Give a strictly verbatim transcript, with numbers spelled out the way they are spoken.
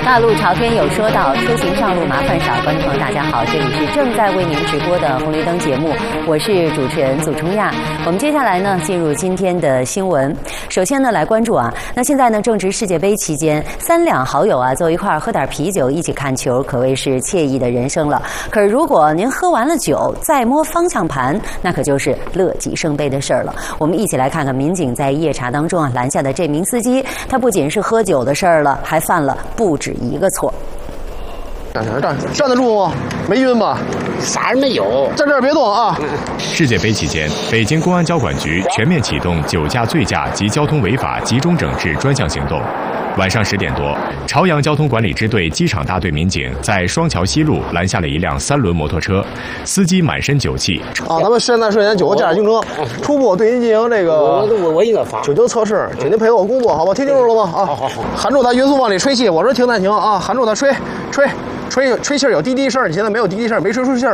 大陆朝天有说到，出行上路麻烦少。观众朋友，大家好，这里是正在为您直播的红绿灯节目，我是主持人祖冲亚。我们接下来呢，进入今天的新闻。首先呢，来关注啊，那现在呢，正值世界杯期间，三两好友啊，坐一块儿喝点啤酒，一起看球，可谓是惬意的人生了。可是如果您喝完了酒再摸方向盘，那可就是乐极生悲的事儿了。我们一起来看看民警在夜查当中啊拦下的这名司机，他不仅是喝酒的事儿了，还犯了不止一个错。 站站站站得住吗？没晕吧？ 啥也没有， 站这儿别动啊！ 世界杯期间，北京公安交管局全面启动酒驾、醉驾及交通违法集中整治专项行动。晚上十点多，朝阳交通管理支队机场大队民警在双桥西路拦下了一辆三轮摩托车，司机满身酒气。 啊，咱们现在顺延酒后驾驶行车，初步对您进行这个我我我应该发酒精测试，请您配合我工作，好吧？听清楚了吗？啊， 好好好， 含住它匀速往里吹气，我说停暂停啊，含住它吹吹吹吹气儿有滴滴声，你现在没有滴滴声，没吹出气儿。